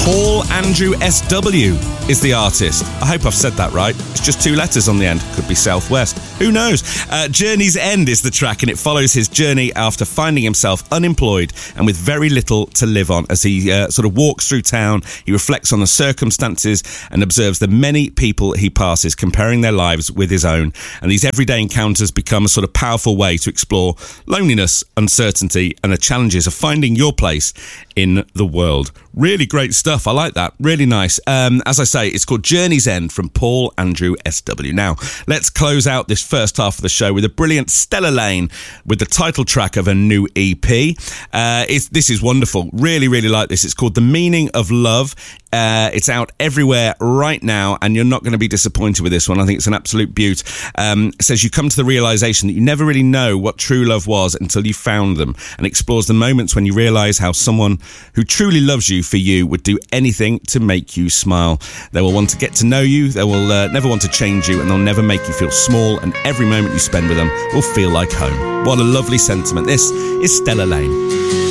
Paul Andrew SW is the artist. I hope I've said that right. It's just 2 letters on the end. Could be Southwest. Who knows? Journey's End is the track, and it follows his journey after finding himself unemployed and with very little to live on. As he sort of walks through town, he reflects on the circumstances and observes the many people he passes, comparing their lives with his own. And these everyday encounters become a sort of powerful way to explore loneliness, uncertainty, and the challenges of finding your place in the world. Really great stuff. I like that. Really nice. As I say, it's called Journey's End from Paul Andrew SW. Now, let's close out this first half of the show with a brilliant Stella Lane with the title track of a new EP. This is wonderful. Really, really like this. It's called The Meaning of Love. It's out everywhere right now, and you're not going to be disappointed with this one. I think it's an absolute beaut. It says you come to the realisation that you never really know what true love was until you found them, and explores the moments when you realise how someone who truly loves you for you would do anything to make you smile. They will want to get to know you, they will never want to change you, and they'll never make you feel small, and every moment you spend with them will feel like home. What a lovely sentiment. This is Stella Lane.